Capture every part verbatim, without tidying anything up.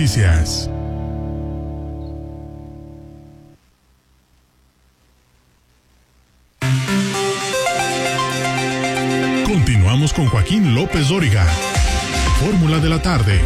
Noticias. Continuamos con Joaquín López Dóriga. Fórmula de la tarde.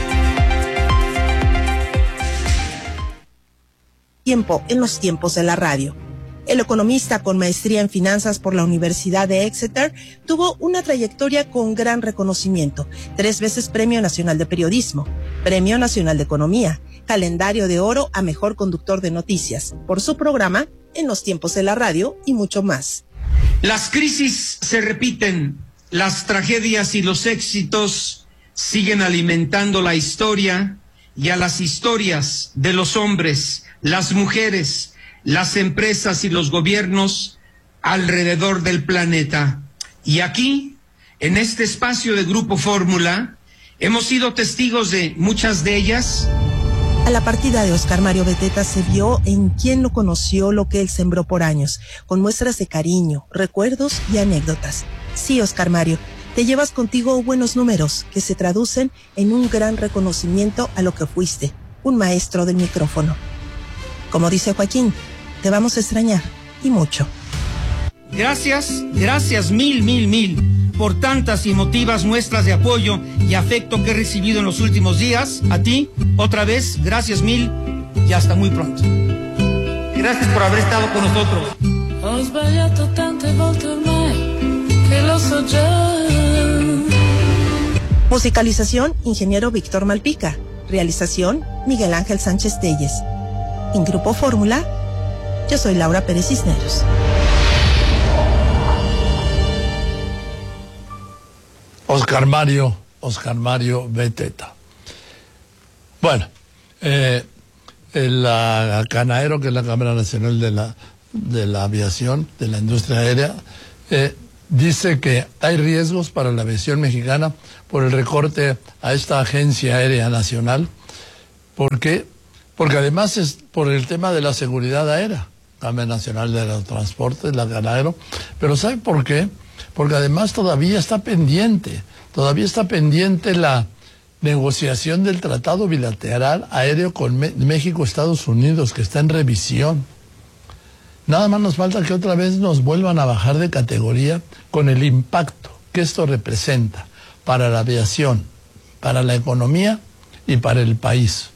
Tiempo en los tiempos de la radio. El economista con maestría en finanzas por la Universidad de Exeter tuvo una trayectoria con gran reconocimiento. Tres veces Premio Nacional de Periodismo, Premio Nacional de Economía, Calendario de Oro a Mejor Conductor de Noticias, por su programa En los tiempos de la radio y mucho más. Las crisis se repiten, las tragedias y los éxitos siguen alimentando la historia y a las historias de los hombres, las mujeres, las empresas y los gobiernos alrededor del planeta. Y aquí, en este espacio de Grupo Fórmula, hemos sido testigos de muchas de ellas. A la partida de Oscar Mario Beteta se vio en quien lo conoció lo que él sembró por años, con muestras de cariño, recuerdos y anécdotas. Sí, Oscar Mario, te llevas contigo buenos números que se traducen en un gran reconocimiento a lo que fuiste, un maestro del micrófono. Como dice Joaquín, te vamos a extrañar, y mucho. Gracias, gracias mil, mil, mil, por tantas y emotivas muestras de apoyo y afecto que he recibido en los últimos días. A ti, otra vez, gracias mil, y hasta muy pronto. Gracias por haber estado con nosotros. Ho sbagliato tante volte ormai, che lo so già. Musicalización, ingeniero Víctor Malpica. Realización, Miguel Ángel Sánchez Telles. En Grupo Fórmula, yo soy Laura Pérez Cisneros. Oscar Mario, Oscar Mario Beteta. Bueno, eh, el uh, CANAERO, que es la Cámara Nacional de la, de la Aviación, de la Industria Aérea, eh, dice que hay riesgos para la aviación mexicana por el recorte a esta agencia aérea nacional. ¿Por qué? Porque además es por el tema de la seguridad aérea, Cámara Nacional de los Transportes, la CANAERO. Pero ¿sabe por qué? Porque además todavía está pendiente, todavía está pendiente la negociación del Tratado Bilateral Aéreo con México-Estados Unidos, que está en revisión. Nada más nos falta que otra vez nos vuelvan a bajar de categoría con el impacto que esto representa para la aviación, para la economía y para el país.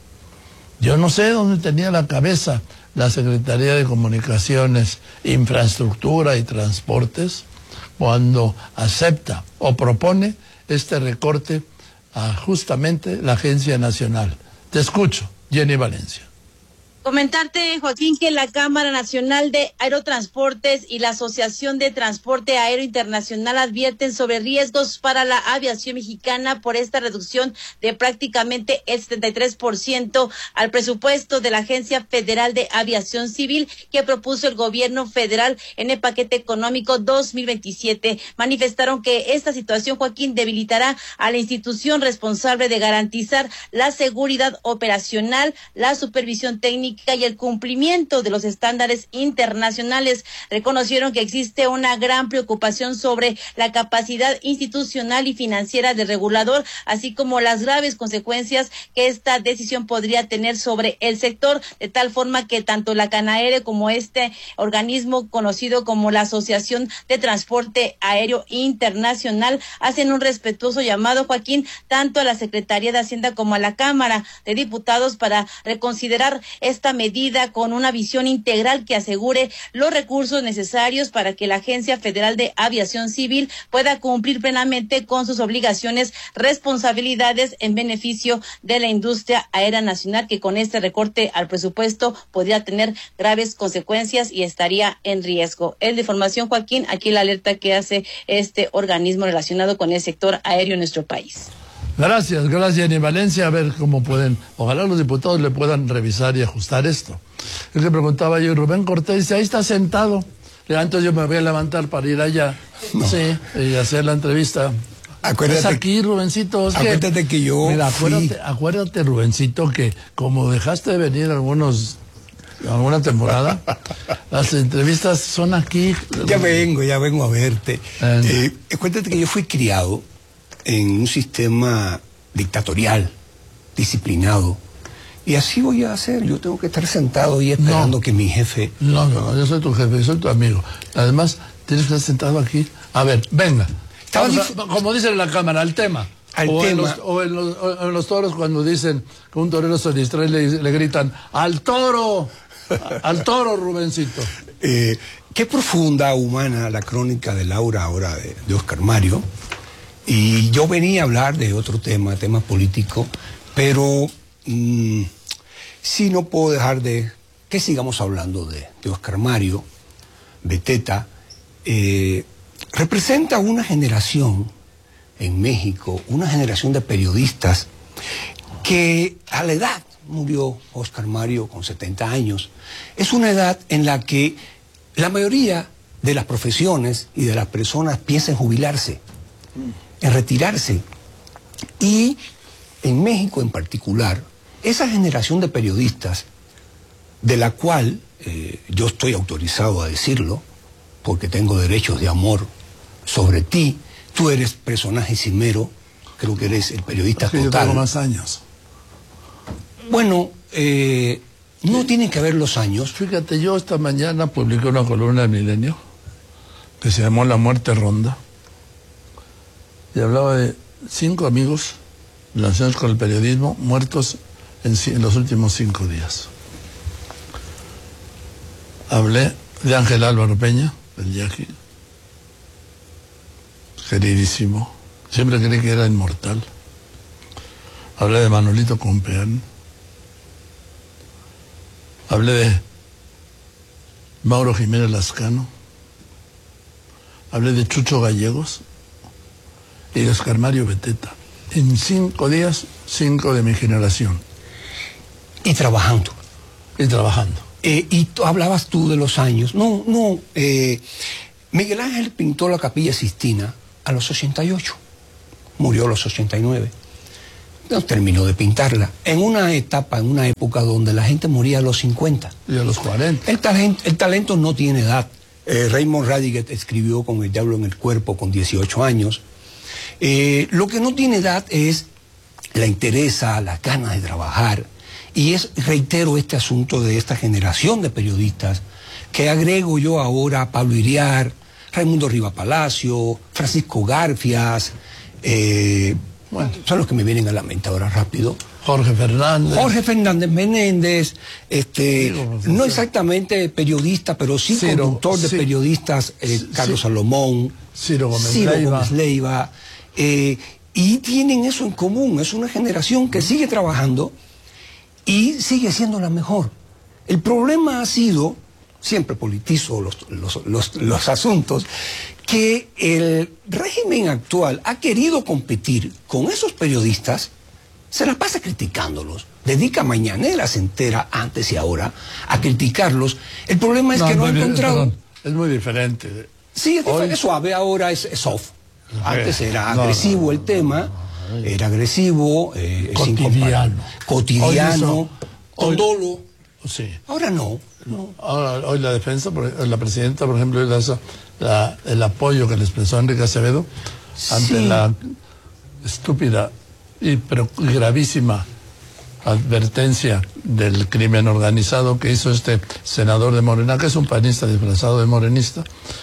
Yo no sé dónde tenía la cabeza la Secretaría de Comunicaciones, Infraestructura y Transportes cuando acepta o propone este recorte a justamente la Agencia Nacional. Te escucho, Jenny Valencia. Comentarte, Joaquín, que la Cámara Nacional de Aerotransportes y la Asociación de Transporte Aéreo Internacional advierten sobre riesgos para la aviación mexicana por esta reducción de prácticamente el setenta y tres por ciento al presupuesto de la Agencia Federal de Aviación Civil que propuso el gobierno federal en el paquete económico dos mil veintisiete. Manifestaron que esta situación, Joaquín, debilitará a la institución responsable de garantizar la seguridad operacional, la supervisión técnica y el cumplimiento de los estándares internacionales. Reconocieron que existe una gran preocupación sobre la capacidad institucional y financiera del regulador, así como las graves consecuencias que esta decisión podría tener sobre el sector, de tal forma que tanto la CANAERO como este organismo conocido como la Asociación de Transporte Aéreo Internacional hacen un respetuoso llamado, Joaquín, tanto a la Secretaría de Hacienda como a la Cámara de Diputados para reconsiderar esta medida con una visión integral que asegure los recursos necesarios para que la Agencia Federal de Aviación Civil pueda cumplir plenamente con sus obligaciones, responsabilidades en beneficio de la industria aérea nacional, que con este recorte al presupuesto podría tener graves consecuencias y estaría en riesgo. Es de información, Joaquín, aquí la alerta que hace este organismo relacionado con el sector aéreo en nuestro país. Gracias, gracias, Jenny Valencia. A ver cómo pueden, ojalá los diputados le puedan revisar y ajustar esto. Es que preguntaba yo, Rubén Cortés dice, ahí está sentado. Entonces yo me voy a levantar para ir allá, no. sí, y hacer la entrevista. Acuérdate, es aquí, Rubencito. Es acuérdate que, que yo mira, acuérdate, fui... acuérdate, Rubencito, que como dejaste de venir algunos, alguna temporada, las entrevistas son aquí. Ya vengo, ya vengo a verte. Eh, acuérdate que yo fui criado en un sistema dictatorial, disciplinado, Y así voy a hacer. Yo tengo que estar sentado y esperando no. que mi jefe... No, no, yo soy tu jefe, yo soy tu amigo. Además, tienes que estar sentado aquí. A ver, venga. Vamos a, como dicen en la cámara, al tema. Al o, tema. En los, o, en los, o en los toros cuando dicen que un torero se distrae le, le gritan ¡al toro! ¡Al toro, Rubencito! Eh, qué profunda, humana la crónica de Laura ahora de, de Oscar Mario. Y yo venía a hablar de otro tema, tema político, pero mmm, sí no puedo dejar de que sigamos hablando de, de Oscar Mario Beteta. Eh, representa una generación en México, una generación de periodistas que a la edad, murió Oscar Mario con setenta años, es una edad en la que la mayoría de las profesiones y de las personas piensan en jubilarse, en retirarse. Y en México en particular, esa generación de periodistas, de la cual eh, yo estoy autorizado a decirlo, porque tengo derechos de amor sobre ti, tú eres personaje cimero, creo que eres el periodista es que total. Yo tengo más años. Bueno, eh, no tienen que ver los años. Fíjate, yo esta mañana publiqué una columna de Milenio que se llamó La muerte ronda y hablaba de cinco amigos relacionados con el periodismo muertos en, en los últimos cinco días. Hablé de Ángel Álvaro Peña, el Yaqui, queridísimo, siempre creí que era inmortal. Hablé de Manolito Compeán. Hablé de Mauro Jiménez Lascano. Hablé de Chucho Gallegos y de Oscar Mario Beteta. En cinco días, cinco de mi generación. Y trabajando. Y trabajando. Eh, y tú, hablabas tú de los años. No, no. Eh, Miguel Ángel pintó la Capilla Sixtina a los ochenta y ocho. Murió a los ochenta y nueve. No terminó de pintarla. En una etapa, en una época donde la gente moría a los cincuenta. Y a los cuarenta. El talento, el talento no tiene edad. Eh, Raymond Radiguet escribió Con el diablo en el cuerpo con dieciocho años. Eh, lo que no tiene edad es la interesa, las ganas de trabajar. Y es, reitero, este asunto de esta generación de periodistas, que agrego yo ahora a Pablo Iriar, Raimundo Riva Palacio, Francisco Garfias, eh, bueno, son los que me vienen a la mente ahora rápido. Jorge Fernández. Jorge Fernández Menéndez, este, Ciro, no exactamente periodista, pero sí Ciro, conductor de sí, periodistas, eh, Carlos sí, Salomón, Ciro Gómez Ciro Leiva. Gómez Leiva eh, y tienen eso en común, es una generación que sigue trabajando y sigue siendo la mejor. El problema ha sido, siempre politizo los, los, los, los asuntos, que el régimen actual ha querido competir con esos periodistas, se la pasa criticándolos, dedica mañaneras enteras, antes y ahora, a criticarlos. El problema es no, que no ha encontrado... Perdón, es muy diferente. Sí, es, Hoy... es suave, ahora es, es soft. Antes era agresivo no, no, el tema, no, no, no. era agresivo, eh, cotidiano, cotidiano, con hoy... dolo. Sí. Ahora no. no. Ahora, hoy la defensa, la presidenta, por ejemplo, la, la, el apoyo que le expresó Enrique Acevedo sí. ante la estúpida y pero gravísima advertencia del crimen organizado que hizo este senador de Morena, que es un panista disfrazado de morenista,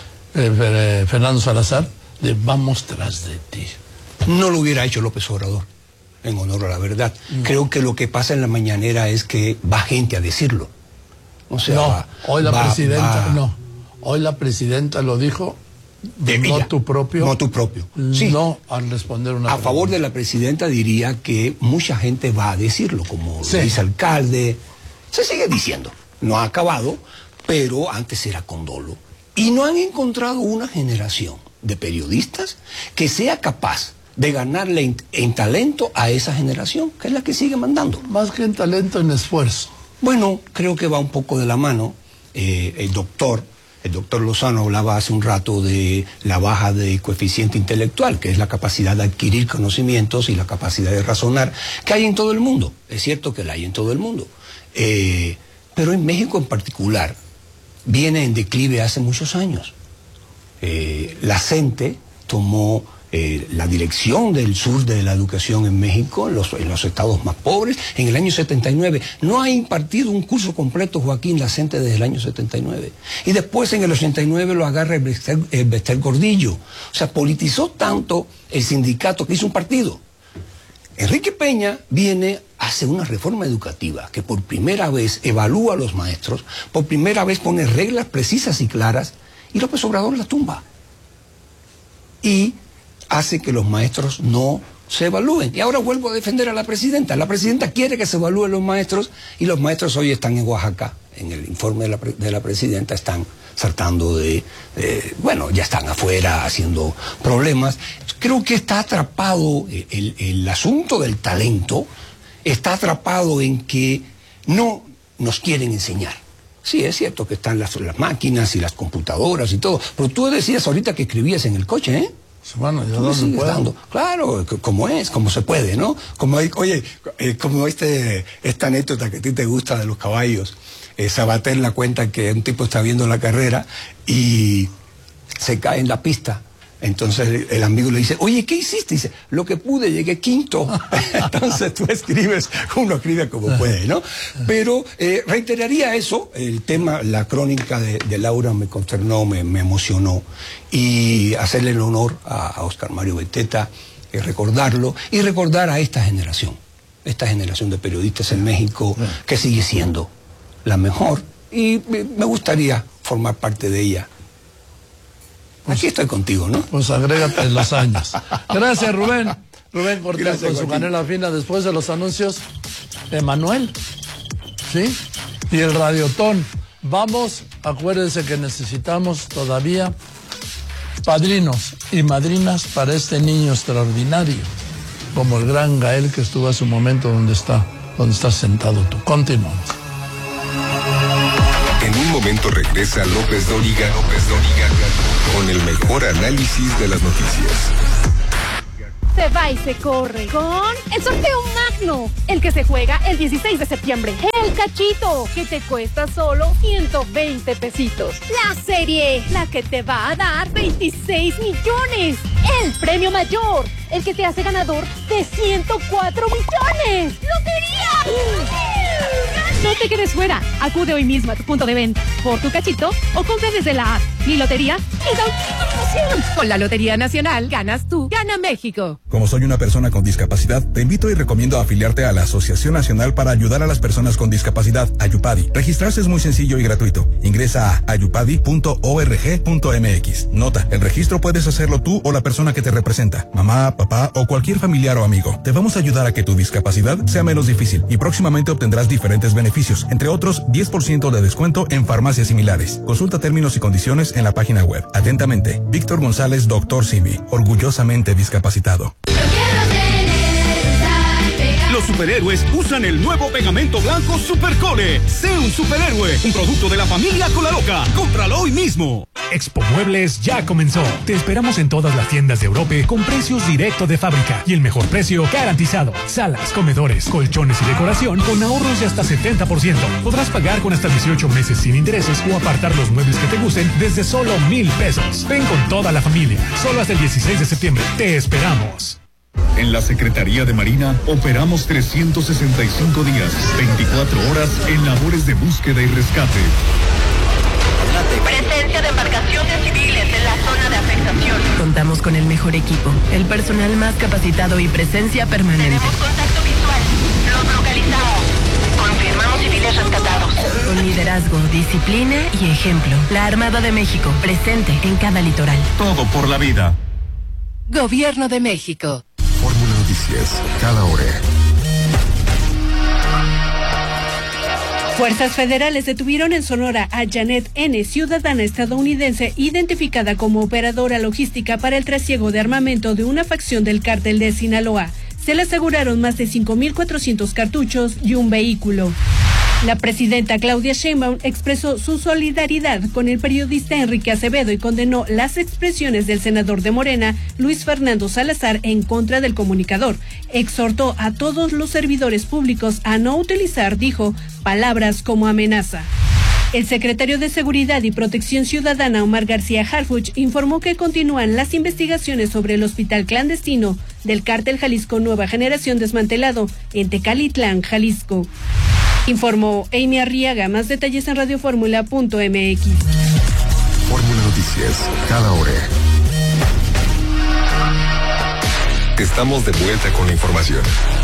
eh, Fernando Salazar, de vamos tras de ti. No lo hubiera hecho López Obrador, en honor a la verdad. No. Creo que lo que pasa en la mañanera es que va gente a decirlo. O sea, no, va, hoy la va, presidenta, va... no, hoy la presidenta lo dijo de de no ella, tu propio. No tu propio. Sí. No al responder una A pregunta. favor de la presidenta diría que mucha gente va a decirlo, como sí. dice alcalde. Se sigue diciendo. No ha acabado, pero antes era con dolo. Y no han encontrado una generación de periodistas que sea capaz de ganarle en, en talento a esa generación, que es la que sigue mandando. Más que en talento, en esfuerzo. Bueno, creo que va un poco de la mano. Eh, el doctor, el doctor Lozano hablaba hace un rato de la baja de coeficiente intelectual, que es la capacidad de adquirir conocimientos y la capacidad de razonar, que hay en todo el mundo. Es cierto que la hay en todo el mundo. Eh, pero en México en particular viene en declive hace muchos años. Eh, la CENTE tomó eh, la dirección del sur de la educación en México, en los, en los estados más pobres, en el año setenta y nueve. No ha impartido un curso completo Joaquín Lacente desde el año setenta y nueve. Y después en el ochenta y nueve lo agarra el Bester, el Bester Gordillo. O sea, politizó tanto el sindicato que hizo un partido. Enrique Peña viene, hace una reforma educativa que por primera vez evalúa a los maestros, por primera vez pone reglas precisas y claras, y López Obrador la tumba. Y hace que los maestros no se evalúen. Y ahora vuelvo a defender a la presidenta. La presidenta quiere que se evalúen los maestros, y los maestros hoy están en Oaxaca. En el informe de la, de la presidenta están saltando de, de, bueno, ya están afuera haciendo problemas. Creo que está atrapado el, el, el asunto del talento, está atrapado en que no nos quieren enseñar. Sí, es cierto que están las, las máquinas y las computadoras y todo, pero tú decías ahorita que escribías en el coche, ¿eh? Bueno, yo no no puedo. Dando. Claro, como es, como se puede, ¿no? Como hay, oye, eh, como este, esta anécdota que a ti te gusta de los caballos. Eh, Sabater la cuenta que un tipo está viendo la carrera y se cae en la pista. Entonces el amigo le dice, oye, ¿qué hiciste? Dice, lo que pude, llegué quinto. Entonces tú escribes, uno escribe como puede, ¿no? Pero eh, reiteraría eso, el tema, la crónica de, de Laura me consternó, me, me emocionó. Y hacerle el honor a, a Óscar Mario Beteta, eh, recordarlo y recordar a esta generación, esta generación de periodistas en México que sigue siendo la mejor, y me gustaría formar parte de ella. Pues, aquí estoy contigo, ¿no? Pues agrégate los años. Gracias, Rubén. Rubén Cortés. Gracias, con su canela fina. Después de los anuncios, Emanuel, ¿sí? Y el Radiotón. Vamos, acuérdense que necesitamos todavía padrinos y madrinas para este niño extraordinario, como el gran Gael que estuvo a su momento donde está, donde estás sentado tú. Continuamos. En un momento regresa López Dóriga, López Dóriga, con el mejor análisis de las noticias. Se va y se corre con el sorteo magno, el que se juega el dieciséis de septiembre. El cachito, que te cuesta solo ciento veinte pesitos. La serie, la que te va a dar veintiséis millones. El premio mayor, el que te hace ganador de ciento cuatro millones. ¡Lotería! No te quedes fuera. Acude hoy mismo a tu punto de venta por tu cachito o compra desde la app. Mi lotería y da una promoción. Con la Lotería Nacional ganas tú, gana México. Como soy una persona con discapacidad, te invito y recomiendo afiliarte a la Asociación Nacional para Ayudar a las Personas con Discapacidad, Ayupadi. Registrarse es muy sencillo y gratuito. Ingresa a ayupadi punto org punto mx. Nota, el registro puedes hacerlo tú o la persona que te representa, mamá, papá o cualquier familiar o amigo. Te vamos a ayudar a que tu discapacidad sea menos difícil y próximamente obtendrás diferentes beneficios, entre otros diez por ciento de descuento en farmacias similares. Consulta términos y condiciones en la página web. Atentamente, Víctor González, doctor Simi, orgullosamente discapacitado. Los superhéroes usan el nuevo pegamento blanco Supercole. Sé un superhéroe, un producto de la familia Colaloca. Cómpralo hoy mismo. Expo Muebles ya comenzó. Te esperamos en todas las tiendas de Europe con precios directo de fábrica y el mejor precio garantizado. Salas, comedores, colchones y decoración con ahorros de hasta setenta por ciento. Podrás pagar con hasta dieciocho meses sin intereses o apartar los muebles que te gusten desde solo mil pesos. Ven con toda la familia. Solo hasta el dieciséis de septiembre. Te esperamos. En la Secretaría de Marina operamos trescientos sesenta y cinco días, veinticuatro horas en labores de búsqueda y rescate. Presencia de embarcaciones civiles en la zona de afectación. Contamos con el mejor equipo, el personal más capacitado y presencia permanente. Tenemos contacto visual. Los localizamos. Confirmamos civiles rescatados. Con liderazgo, disciplina y ejemplo. La Armada de México, presente en cada litoral. Todo por la vida. Gobierno de México. Fórmula Noticias, cada hora. Fuerzas federales detuvieron en Sonora a Janet N., ciudadana estadounidense identificada como operadora logística para el trasiego de armamento de una facción del cártel de Sinaloa. Se le aseguraron más de cinco mil cuatrocientos cartuchos y un vehículo. La presidenta Claudia Sheinbaum expresó su solidaridad con el periodista Enrique Acevedo y condenó las expresiones del senador de Morena, Luis Fernando Salazar, en contra del comunicador. Exhortó a todos los servidores públicos a no utilizar, dijo, palabras como amenaza. El secretario de Seguridad y Protección Ciudadana, Omar García Harfuch, informó que continúan las investigaciones sobre el hospital clandestino del Cártel Jalisco Nueva Generación desmantelado en Tecalitlán, Jalisco. Informó Amy Arriaga. Más detalles en radioformula punto m x. Fórmula Noticias, cada hora. Estamos de vuelta con la información.